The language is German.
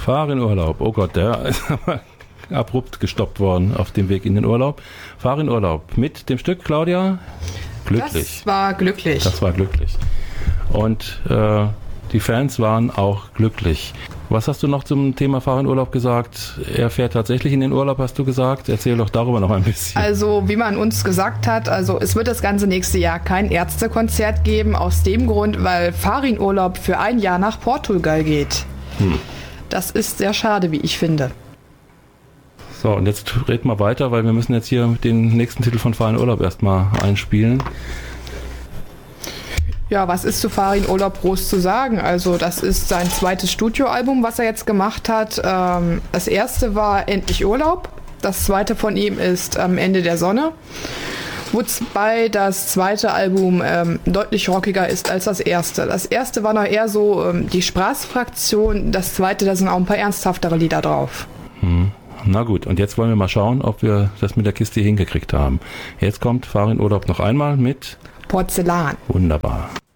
Fahr in Urlaub. Oh Gott, der ist aber abrupt gestoppt worden auf dem Weg in den Urlaub. Fahr in Urlaub. Mit dem Stück, Claudia? Glücklich. Das war glücklich. Das war glücklich. Und die Fans waren auch glücklich. Was hast du noch zum Thema Fahr in Urlaub gesagt? Er fährt tatsächlich in den Urlaub, hast du gesagt. Erzähl doch darüber noch ein bisschen. Also, wie man uns gesagt hat, also es wird das ganze nächste Jahr kein Ärztekonzert geben, aus dem Grund, weil Fahr in Urlaub für ein Jahr nach Portugal geht. Das ist sehr schade, wie ich finde. So, und jetzt reden wir weiter, weil wir müssen jetzt hier den nächsten Titel von Fahr in Urlaub erstmal einspielen. Ja, was ist zu Fahr in Urlaub groß zu sagen? Also das ist sein zweites Studioalbum, was er jetzt gemacht hat. Das erste war Endlich Urlaub. Das zweite von ihm ist Am Ende der Sonne. Wobei das zweite Album deutlich rockiger ist als das erste. Das erste war noch eher so die Spaßfraktion. Das zweite, da sind auch ein paar ernsthaftere Lieder drauf. Na gut, und jetzt wollen wir mal schauen, ob wir das mit der Kiste hingekriegt haben. Jetzt kommt Fahr in Urlaub noch einmal mit Porzellan. Wunderbar.